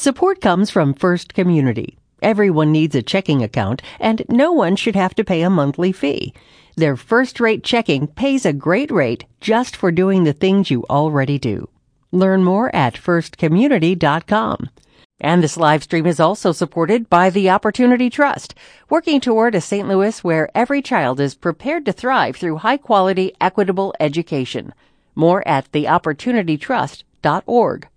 Support comes from First Community. Everyone needs a checking account, and no one should have to pay a monthly fee. Their first-rate checking pays a great rate just for doing the things you already do. Learn more at firstcommunity.com. And this live stream is also supported by the Opportunity Trust, working toward a St. Louis where every child is prepared to thrive through high-quality, equitable education. More at theopportunitytrust.org.